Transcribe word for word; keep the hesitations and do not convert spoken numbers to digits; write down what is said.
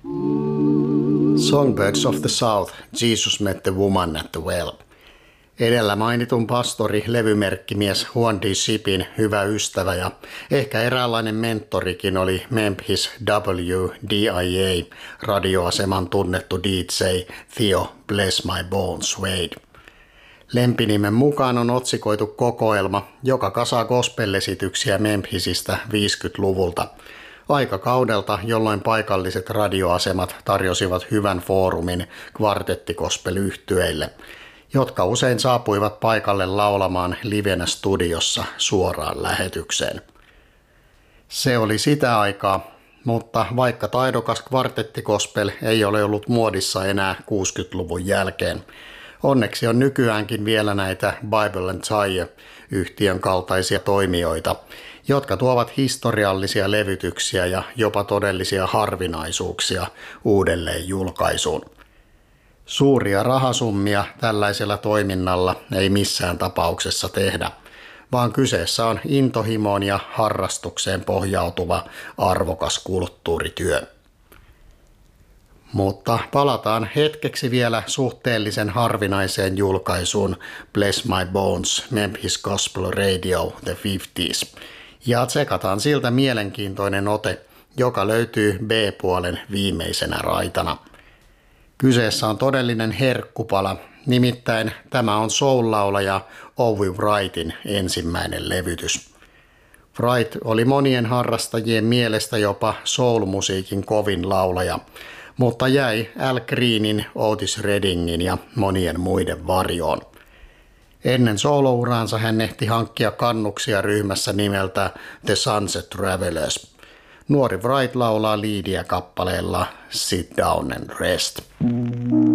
Songbirds of the South, Jesus Met the Woman at the Well. Edellä mainitun pastori, levymerkkimies Juan D. Shipin hyvä ystävä ja ehkä eräänlainen mentorikin oli Memphis W D I A radioaseman tunnettu D J Theo Bless My Bones Wade. Lempinimen mukaan on otsikoitu kokoelma, joka kasaa gospel-esityksiä Memphisistä viisikymmentäluvulta. Aikakaudelta, jolloin paikalliset radioasemat tarjosivat hyvän foorumin kvartettikospel-yhtyeille, jotka usein saapuivat paikalle laulamaan livenä studiossa suoraan lähetykseen. Se oli sitä aikaa, mutta vaikka taidokas kvartettikospel ei ole ollut muodissa enää kuusikymmentäluvun jälkeen, onneksi on nykyäänkin vielä näitä Bible and Tie-yhtiön kaltaisia toimijoita, jotka tuovat historiallisia levytyksiä ja jopa todellisia harvinaisuuksia uudelleen julkaisuun. Suuria rahasummia tällaisella toiminnalla ei missään tapauksessa tehdä, vaan kyseessä on intohimoon ja harrastukseen pohjautuva arvokas kulttuurityö. Mutta palataan hetkeksi vielä suhteellisen harvinaiseen julkaisuun Bless My Bones Memphis Gospel Radio The viisikymmentä ja tsekataan siltä mielenkiintoinen ote, joka löytyy B-puolen viimeisenä raitana. Kyseessä on todellinen herkkupala, nimittäin tämä on soul-laulaja Owe Wrightin ensimmäinen levytys. Wright oli monien harrastajien mielestä jopa soul-musiikin kovin laulaja, mutta jäi Al Greenin, Otis Reddingin ja monien muiden varjoon. Ennen soolouuraansa hän ehti hankkia kannuksia ryhmässä nimeltä The Sunset Travelers. Nuori Wright laulaa liidiä kappaleella Sit Down and Rest.